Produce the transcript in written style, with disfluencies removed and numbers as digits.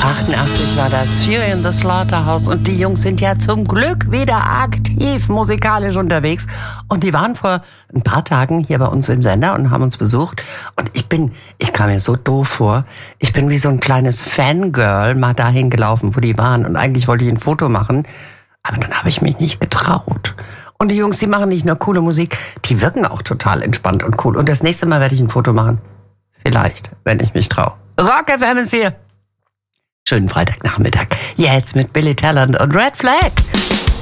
88 war das, Fury in the Slaughterhouse, und die Jungs sind ja zum Glück wieder aktiv musikalisch unterwegs, und die waren vor ein paar Tagen hier bei uns im Sender und haben uns besucht, und ich kam mir so doof vor, ich bin wie so ein kleines Fangirl mal dahin gelaufen, wo die waren, und eigentlich wollte ich ein Foto machen, aber dann habe ich mich nicht getraut. Und die Jungs, die machen nicht nur coole Musik, die wirken auch total entspannt und cool, und das nächste Mal werde ich ein Foto machen. Vielleicht, wenn ich mich traue. Rock FM ist hier. Schönen Freitagnachmittag. Jetzt mit Billy Talent und Red Flag.